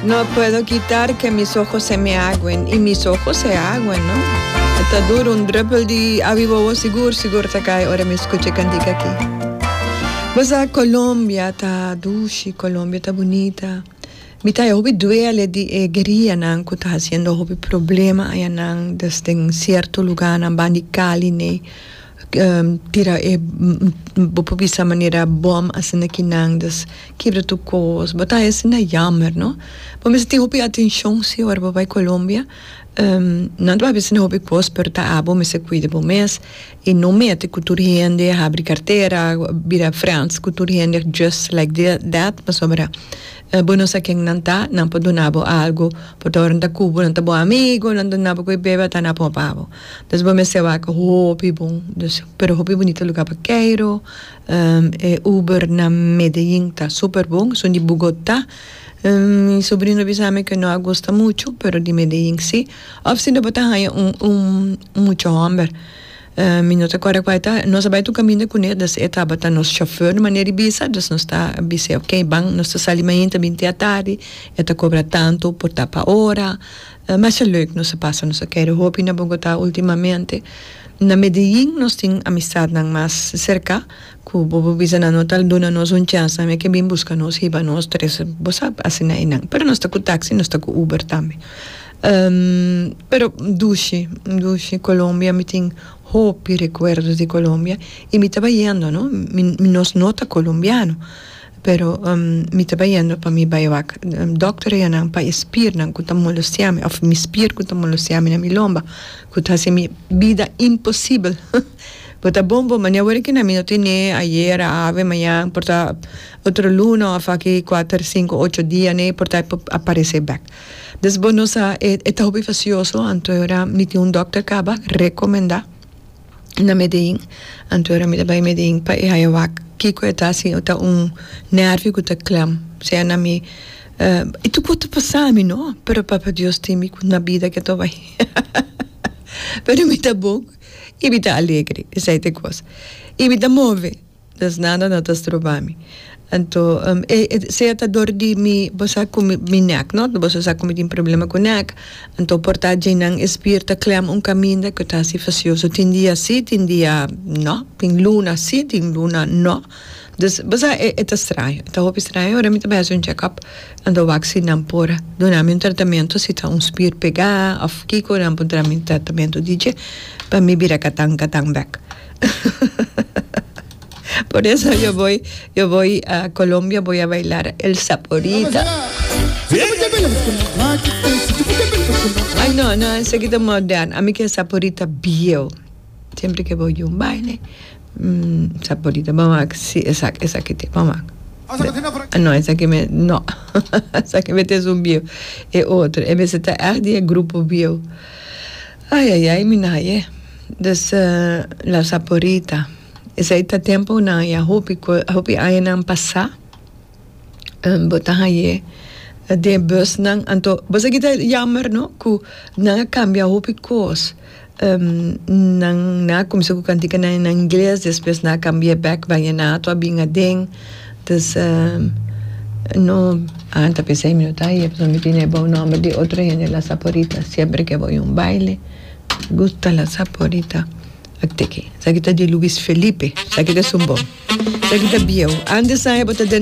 No puedo quitar que mis ojos se me agüen. Y mis ojos se agüen, ¿no? Está duro, un druppel de avivo seguro te cae. Ahora me escuché cantica aquí. Pues a Colombia está dulce, Colombia está bonita. Mita yo hobby duele di guerrilla nan que está haciendo hobby problema allá nan desde en cierto lugar nan bandi Cali ne tira por essa maneira bom assim aqui nan des quebra tu cos, bota esse na jammer, no? Mas tem hobby atenção se ora vai Colômbia. Não vai ser hobby cos per ta abo me se cuida bom mês e não mete cultura rende abre carteira vira France cultura rende just like that mas sobre bueno sa quem não tá não pode donabo algo por torno da Cuba não tá bom amigo não donabo coi beba tá na pavo des bom me se va com hobby bom des pero hobby bonito lugar para queiro Uber na Medellín tá super bom são de Bogotá. Mi sobrino bisame que no gusta mucho, pero de Medellín sí. Obviously, no hay mucho hombre. Mi no te acuerdo cuál no sabe tu camino con él, desde etapa está nos chofer de manera bisa, desde no está bisa, ok, van, no está salimento 20 a tarde, eta cobra tanto por tapa hora, mas é leuk, no se pasa, no se quiere, hopi na Bogotá últimamente. Na Medellín nos tem amistad nang mais cerca, que bobo bisa na notal dona nos chance, me que bem busca nos hiba nos tres, bosa assim na inang. Pero nós está com táxi, nós está com Uber também. Pero duche, Colômbia, me tem hopi recuerdos de Colômbia e me estava yendo, no? Nos nota colombiano. Pero mi estaba yendo para mi bayawak. Doctor ya nang pa inspir nang kuta molestiame, of mi inspir kuta molestiame na mi lomba. Kuta se mi vida impossível. Porta bombo, mania wari que na mi no tiene ayer, ave, mañana, porta otro luno, af aquí 4, 5, 8 días, ne, porta aparece back. Después no sa, eta hobby facioso, antora mi ti un doctor kaba, recomenda na Medellín, antora mi taba Medellín pa ihayawak. Kiko está assim, está nervo que está clam, se é na mi, e tu pode passar mi no, pero papa Deus tem mi na vida que tu vai, pero mi tá bom, e mi tá alegre, essa é a coisa, e mi tá move, das nada não tá trobami, então, se é dor de mi, você com mi neck, não, você sabe como tem problema com neck, então portar de não espírita clam caminho que está assim facioso, tem dia sim, tem dia não, tem luna sim, tem luna não, dus você é estranho, então é estranho, agora me também faz check-up, então vacina por, dona-me tratamento, se tá espírito pegar, of kiko, não pode dar tratamento DJ, para me virar catang back. Por eso yo voy a Colombia, voy a bailar el Saporita. Ay, no, enseguida moderno. A mí que es Saporita viejo. Siempre que voy a un baile, Saporita, vamos a sí, esa que te, vamos a. No, esa que me, no. Esa que me te es un viejo. Es otro. En vez de estar el grupo viejo. Ay, minaye. Dus la Saporita. Esse aí tá tempo na ya hopi aí não passar botar aí de bus não então você que tá jammer no que não cambia hopi cos não começou com cantica na inglês depois não cambia back vai na tua binga den das no anta pensei minutos aí pessoa me tinha bom nome de outra gente la Saporita sempre que vou um baile gusta la Saporita. Aqui, essa aqui tá de Luiz Felipe, essa aqui é um bom. Essa aqui tá bio. Antes aí bota